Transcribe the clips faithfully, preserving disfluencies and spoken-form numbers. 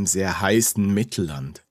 sehr heißen Mittelland?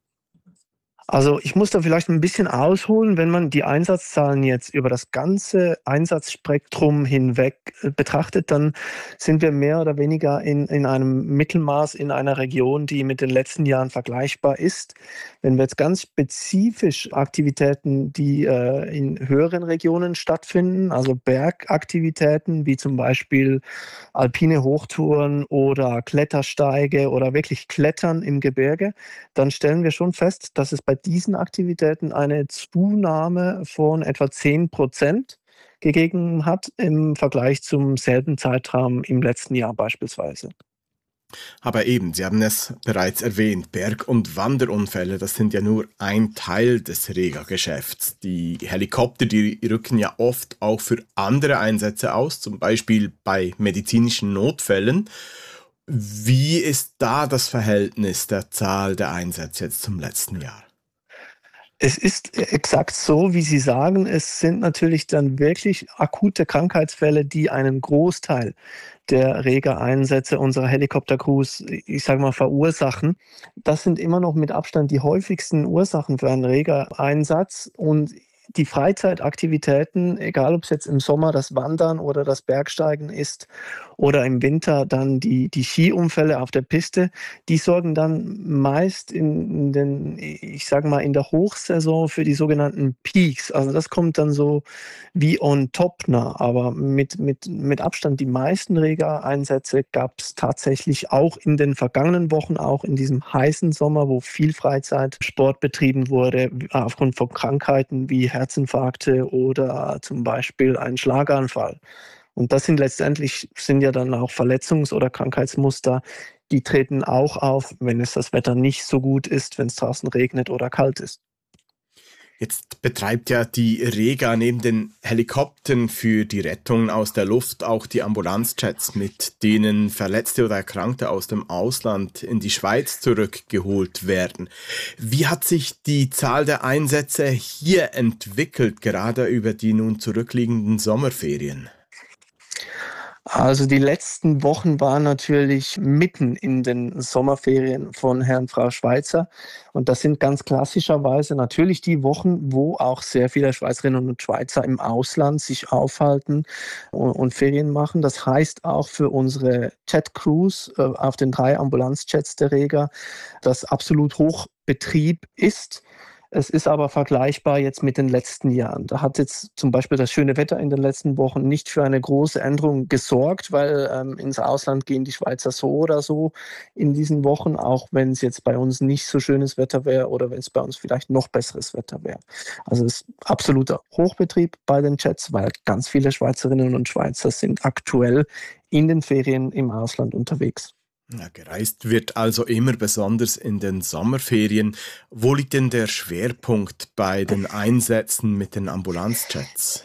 Also ich muss da vielleicht ein bisschen ausholen, wenn man die Einsatzzahlen jetzt über das ganze Einsatzspektrum hinweg äh, betrachtet, dann sind wir mehr oder weniger in, in einem Mittelmaß in einer Region, die mit den letzten Jahren vergleichbar ist. Wenn wir jetzt ganz spezifisch Aktivitäten, die äh, in höheren Regionen stattfinden, also Bergaktivitäten wie zum Beispiel alpine Hochtouren oder Klettersteige oder wirklich Klettern im Gebirge, dann stellen wir schon fest, dass es bei diesen Aktivitäten eine Zunahme von etwa zehn Prozent gegeben hat im Vergleich zum selben Zeitraum im letzten Jahr beispielsweise. Aber eben, Sie haben es bereits erwähnt, Berg- und Wanderunfälle, das sind ja nur ein Teil des Rega-Geschäfts. Die Helikopter, die rücken ja oft auch für andere Einsätze aus, zum Beispiel bei medizinischen Notfällen. Wie ist da das Verhältnis der Zahl der Einsätze jetzt zum letzten Jahr? Es ist exakt so, wie Sie sagen. Es sind natürlich dann wirklich akute Krankheitsfälle, die einen Großteil der Rega-Einsätze unserer Helikoptercrews, ich sage mal, verursachen. Das sind immer noch mit Abstand die häufigsten Ursachen für einen Rega-Einsatz. Und die Freizeitaktivitäten, egal ob es jetzt im Sommer das Wandern oder das Bergsteigen ist oder im Winter dann die, die Skiunfälle auf der Piste, die sorgen dann meist in, in den, ich sage mal, in der Hochsaison für die sogenannten Peaks. Also das kommt dann so wie on top nah, aber mit, mit, mit Abstand die meisten Rega-Einsätze gab es tatsächlich auch in den vergangenen Wochen, auch in diesem heißen Sommer, wo viel Freizeitsport betrieben wurde, aufgrund von Krankheiten wie Herzinfarkte oder zum Beispiel ein Schlaganfall. Und das sind letztendlich, sind ja dann auch Verletzungs- oder Krankheitsmuster, die treten auch auf, wenn es das Wetter nicht so gut ist, wenn es draußen regnet oder kalt ist. Jetzt betreibt ja die Rega neben den Helikoptern für die Rettung aus der Luft auch die Ambulanzjets, mit denen Verletzte oder Erkrankte aus dem Ausland in die Schweiz zurückgeholt werden. Wie hat sich die Zahl der Einsätze hier entwickelt, gerade über die nun zurückliegenden Sommerferien? Also die letzten Wochen waren natürlich mitten in den Sommerferien von Herrn und Frau Schweizer. Und das sind ganz klassischerweise natürlich die Wochen, wo auch sehr viele Schweizerinnen und Schweizer im Ausland sich aufhalten und, und Ferien machen. Das heißt auch für unsere Jet-Crews äh, auf den drei Ambulanzjets der Rega, dass absolut Hochbetrieb ist. Es ist aber vergleichbar jetzt mit den letzten Jahren. Da hat jetzt zum Beispiel das schöne Wetter in den letzten Wochen nicht für eine große Änderung gesorgt, weil ähm, ins Ausland gehen die Schweizer so oder so in diesen Wochen, auch wenn es jetzt bei uns nicht so schönes Wetter wäre oder wenn es bei uns vielleicht noch besseres Wetter wäre. Also es ist absoluter Hochbetrieb bei den Jets, weil ganz viele Schweizerinnen und Schweizer sind aktuell in den Ferien im Ausland unterwegs. Ja, gereist wird also immer besonders in den Sommerferien. Wo liegt denn der Schwerpunkt bei den Einsätzen mit den Ambulanzjets?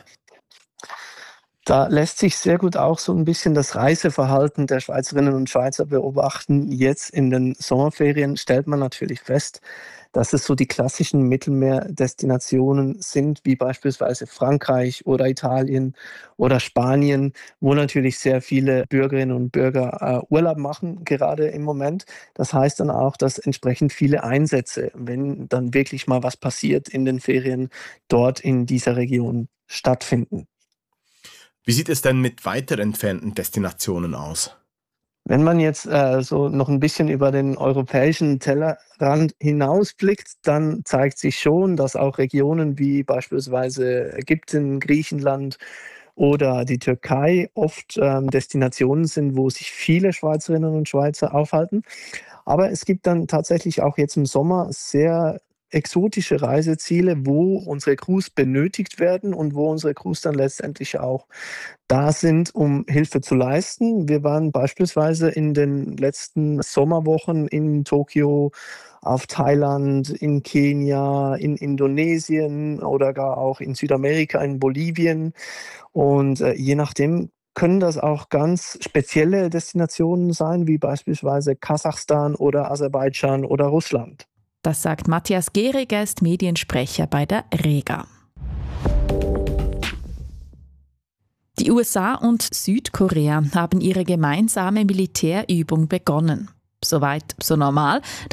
Da lässt sich sehr gut auch so ein bisschen das Reiseverhalten der Schweizerinnen und Schweizer beobachten. Jetzt in den Sommerferien stellt man natürlich fest, dass es so die klassischen Mittelmeerdestinationen sind, wie beispielsweise Frankreich oder Italien oder Spanien, wo natürlich sehr viele Bürgerinnen und Bürger äh, Urlaub machen, gerade im Moment. Das heißt dann auch, dass entsprechend viele Einsätze, wenn dann wirklich mal was passiert in den Ferien, dort in dieser Region stattfinden. Wie sieht es denn mit weiter entfernten Destinationen aus? Wenn man jetzt äh, so noch ein bisschen über den europäischen Tellerrand hinausblickt, dann zeigt sich schon, dass auch Regionen wie beispielsweise Ägypten, Griechenland oder die Türkei oft ähm, Destinationen sind, wo sich viele Schweizerinnen und Schweizer aufhalten. Aber es gibt dann tatsächlich auch jetzt im Sommer sehr exotische Reiseziele, wo unsere Crews benötigt werden und wo unsere Crews dann letztendlich auch da sind, um Hilfe zu leisten. Wir waren beispielsweise in den letzten Sommerwochen in Tokio, auf Thailand, in Kenia, in Indonesien oder gar auch in Südamerika, in Bolivien. Und äh, je nachdem können das auch ganz spezielle Destinationen sein, wie beispielsweise Kasachstan oder Aserbaidschan oder Russland. Das sagt Matthias Gehrig, er ist Mediensprecher bei der Rega. Die U S A und Südkorea haben ihre gemeinsame Militärübung begonnen. Soweit, so normal.